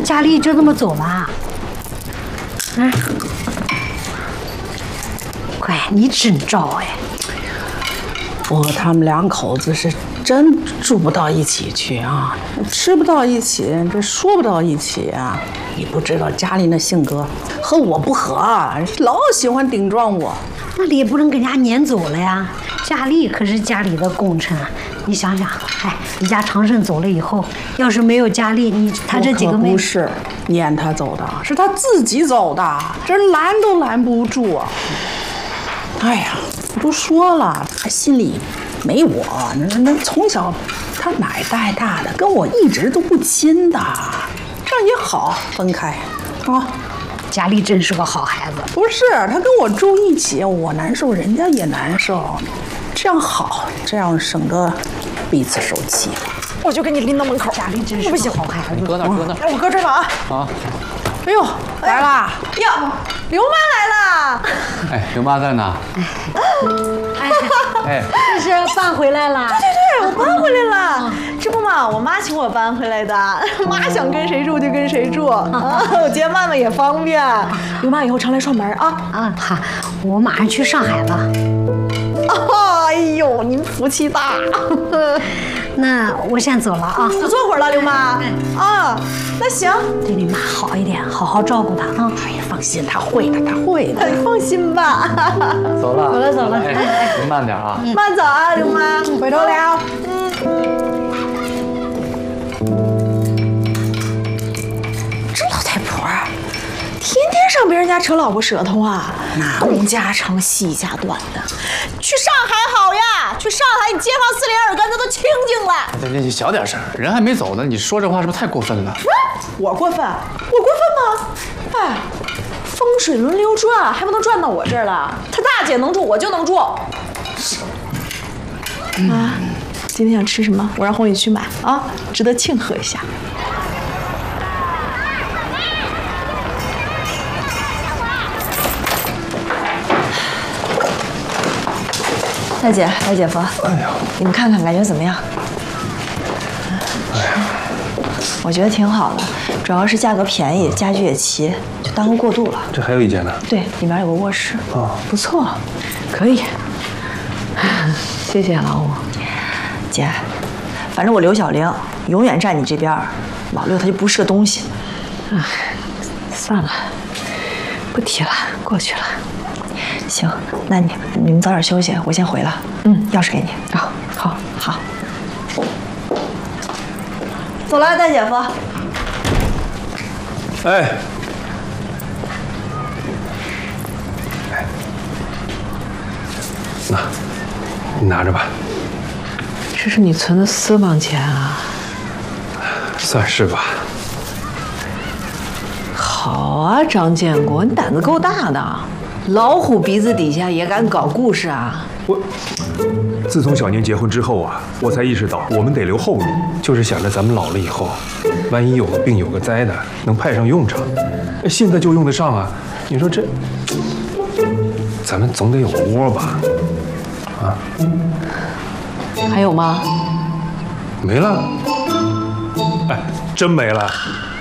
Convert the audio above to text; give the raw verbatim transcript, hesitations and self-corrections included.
佳丽就这么走了？嗯，乖，你真招哎！ 不过他们两口子是真住不到一起去啊，吃不到一起，这说不到一起啊。你不知道佳丽那性格和我不合，老喜欢顶撞我。 那你也不能跟人家撵走了呀。佳丽可是家里的功臣，你想想，哎，你家长胜走了以后，要是没有佳丽，你他这几个妹不是撵他走的，是他自己走的，这拦都拦不住啊。哎呀，我都说了，他心里没我，那那从小他奶带大的，跟我一直都不亲的，这样也好，分开啊。 佳丽真是个好孩子。 不是，他跟我住一起，我难受，人家也难受，这样好，这样省得彼此受气。 我就给你拎到门口。 佳丽真是个好孩子。 你搁那儿，搁那儿。 哎，我搁这儿了啊。 啊。 哎呦，来啦！ 哟，刘妈来了。 哎，刘妈在呢。 哎， 哎， 这是搬回来了。 对对对，我搬回来了。这不嘛，我妈请我搬回来的。妈想跟谁住就跟谁住啊，我接曼曼也方便。刘妈以后常来串门啊。 啊哈，我马上去上海了。 哎呦，您福气大。 那我先走了啊。 就坐会儿了，刘妈。啊，那行。 对你妈好一点，好好照顾她啊。 哎呀，放心，她会的，她会的。 你放心吧。 走了， 走了，走了。 哎，哎您慢点啊。 慢走啊，刘妈。 回头聊。 这老太婆儿，天天上别人家扯老婆舌头啊，东家长西家短的。去上海好呀，去上海你街坊四邻耳根子都清净了。 你你小点声，人还没走呢，你说这话是不是太过分了？ 我过分？我过分吗？哎，风水轮流转，还不能转到我这儿了。他大姐能住，我就能住。啊，今天想吃什么？我让红宇去买啊，值得庆贺一下。大姐，大姐夫，哎呀，你们看看，感觉怎么样？哎呀，我觉得挺好的，主要是价格便宜，家具也齐，就当个过渡了。 这还有一间呢？ 对，里面有个卧室。 哦， 不错，可以。谢谢老五。姐，反正我刘小玲永远站你这边，老六他就不是个东西。唉，算了，不提了，过去了。行，那你你们早点休息，我先回了。嗯，钥匙给你。好，好，好。走了，大姐夫。 哎，哎，那，你拿着吧。 这是你存的私房钱啊？ 算是吧。 好啊，张建国，你胆子够大的。老虎鼻子底下也敢搞故事啊！ 我自从小年结婚之后啊，我才意识到我们得留后路，就是想着咱们老了以后，万一有个病有个灾的，能派上用场。现在就用得上啊！你说这，咱们总得有个窝吧？啊？ 还有吗？ 没了。哎，真没了。